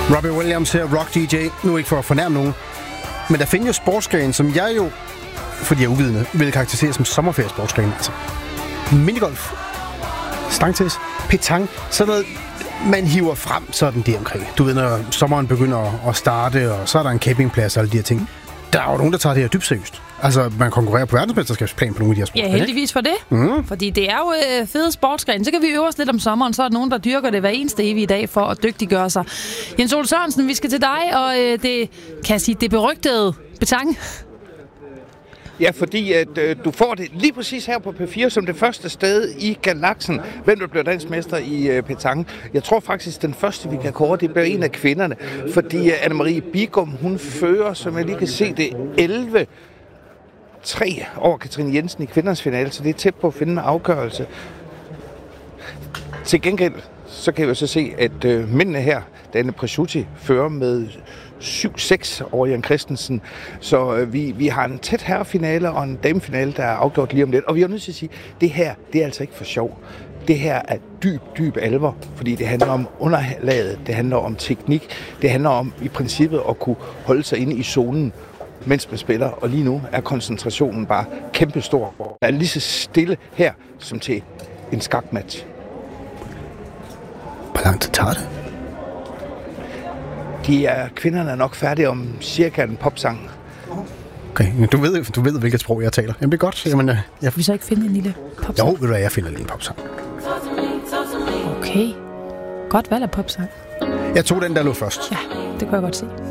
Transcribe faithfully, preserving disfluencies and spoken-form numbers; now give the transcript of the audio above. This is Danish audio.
Robbie Williams her, rock D J. Nu ikke for at fornærme nogen. Men der findes jo sportsgrene, som jeg jo, fordi jeg er uvidende, vil karakterisere som sommerferiesportsgrene. Altså minigolf, stangtennis, petanque, sådan noget, man hiver frem sådan der omkring. Du ved, når sommeren begynder at starte, og så er der en campingplads og alle de her ting. Der er jo nogen, der tager det her dybt seriøst. Altså, man konkurrerer på verdensmesterskabsplan på nogle af de her sportsgrene. Ja, heldigvis for det. Mm. Fordi det er jo øh, fede sportsgrene. Så kan vi øve os lidt om sommeren, så er der nogen, der dyrker det hver eneste evige dag for at dygtiggøre sig. Jens Ole Sørensen, vi skal til dig, og øh, det, kan jeg sige, det berygtede petanque. Ja, fordi at, øh, du får det lige præcis her på P fire som det første sted i galaksen. Hvem der bliver dansk mester i øh, petanque. Jeg tror faktisk, den første, vi kan kåre, det bliver en af kvinderne. Fordi øh, Anne-Marie Bigum, hun fører, som jeg lige kan se, det elleve tre over Katrine Jensen i kvindernes finale, så det er tæt på at finde en afgørelse. Til gengæld, så kan vi så se, at øh, mændene her, Daniel Presutti, fører med syv seks over Jan Christensen. Så øh, vi, vi har en tæt herrefinale og en damefinale, der er afgjort lige om lidt. Og vi er nødt til at sige, at det her, det er altså ikke for sjov. Det her er dyb, dyb alvor, fordi det handler om underlaget, det handler om teknik, det handler om i princippet at kunne holde sig inde i zonen, mens man spiller. Og lige nu er koncentrationen bare kæmpestor. Der er lige så stille her, som til en skakmatch. Hvor lang tid tager det? De er, kvinderne er nok færdige om cirka en popsang. Okay, du ved, du ved hvilket sprog jeg taler. Jamen det er godt. Jamen, jeg... Skal vi så ikke finde en lille popsang? Jo, ved du hvad, jeg finder lige en popsang. Okay. Godt valg af popsang. Jeg tog den, der lå først. Ja, det kan jeg godt se.